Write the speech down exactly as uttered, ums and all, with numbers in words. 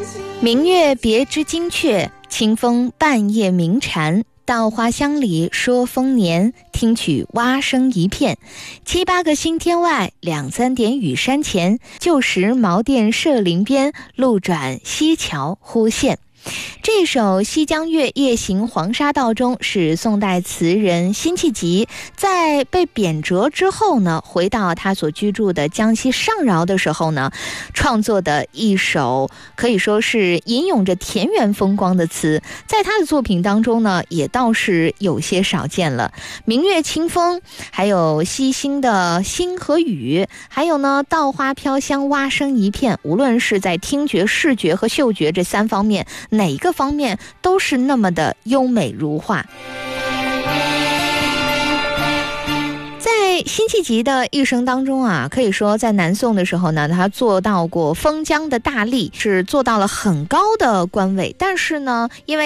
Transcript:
明月别枝惊鹊，清风半夜鸣蝉。稻花香里说丰年，听取蛙声一片。七八个星天外，两三点雨山前。旧时茅店社林边，路转溪桥忽见。这首《西江月·夜行黄沙道》中是宋代词人辛弃疾在被贬谪之后呢，回到他所居住的江西上饶的时候呢，创作的一首可以说是吟咏着田园风光的词。在他的作品当中呢，也倒是有些少见了。明月清风，还有溪心的星和雨，还有呢稻花飘香，蛙声一片，无论是在听觉、视觉和嗅觉这三方面，哪一个方面都是那么的优美如画。在辛弃疾的一生当中啊，可以说在南宋的时候呢，他做到过封疆的大吏，是做到了很高的官位，但是呢，因为